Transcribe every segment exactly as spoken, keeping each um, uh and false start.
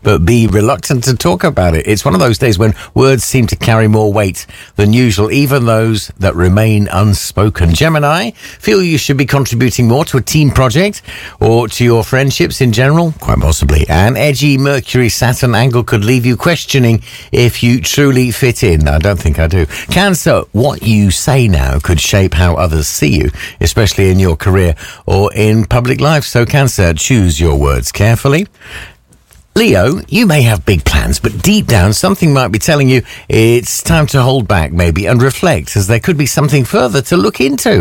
but be reluctant to talk about it. It's one of those days when words seem to carry more weight than usual, even those that remain unspoken. Gemini, feel you should be contributing more to a team project or to your friendships in general? Quite possibly. An edgy Mercury-Saturn angle could leave you questioning if you truly fit in. I don't think I do. Cancer, what you say now could shape how others see you, especially in your career or in public life. So Cancer, choose your words carefully. Leo, you may have big plans, but deep down something might be telling you it's time to hold back maybe and reflect, as there could be something further to look into.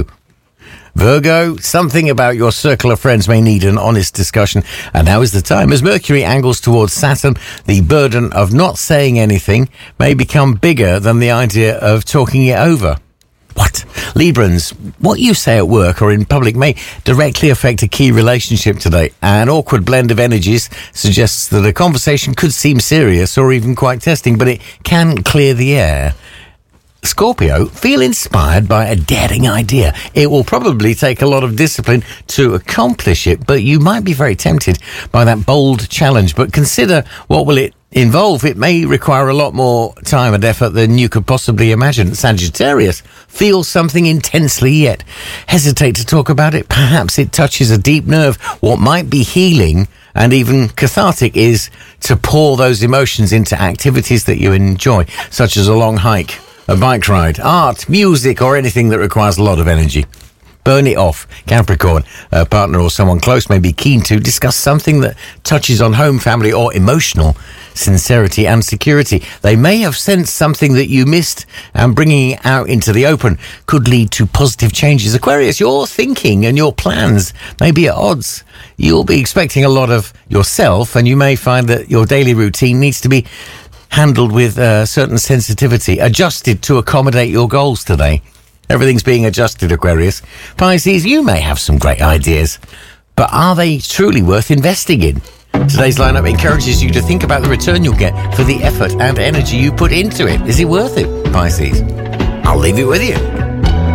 Virgo, something about your circle of friends may need an honest discussion, and now is the time. As Mercury angles towards Saturn, the burden of not saying anything may become bigger than the idea of talking it over. What? Librans, what you say at work or in public may directly affect a key relationship today. An awkward blend of energies suggests that a conversation could seem serious or even quite testing, but it can clear the air. Scorpio, feel inspired by a daring idea. It will probably take a lot of discipline to accomplish it, but you might be very tempted by that bold challenge. But consider what will it involve. It may require a lot more time and effort than you could possibly imagine. Sagittarius, feel something intensely yet hesitate to talk about it. Perhaps it touches a deep nerve. What might be healing and even cathartic is to pour those emotions into activities that you enjoy, such as a long hike, a bike ride, art, music, or anything that requires a lot of energy. Burn it off. Capricorn, a partner or someone close may be keen to discuss something that touches on home, family, or emotional sincerity and security. They may have sensed something that you missed, and bringing it out into the open could lead to positive changes. Aquarius, your thinking and your plans may be at odds. You'll be expecting a lot of yourself, and you may find that your daily routine needs to be handled with a certain sensitivity, adjusted to accommodate your goals today. Everything's being adjusted, Aquarius. Pisces, you may have some great ideas, but are they truly worth investing in? Today's lineup encourages you to think about the return you'll get for the effort and energy you put into it. Is it worth it, Pisces? I'll leave it with you.